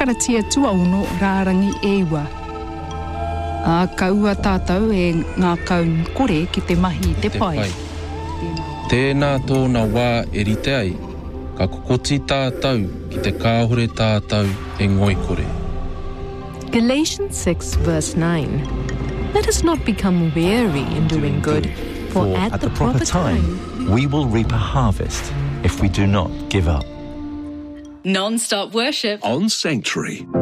whakaratia tuauno rārangi ewa. A kaua tātou e ngā kaukore ki te mahi te pai. Tēnā tōna wā e rite ai, ka kokoti tātou ki te kāhore tātou e ngoikore. Galatians 6 verse 9. Let us not become weary in doing good, for at the proper time we will reap a harvest if we do not give up. Non-stop worship on Sanctuary.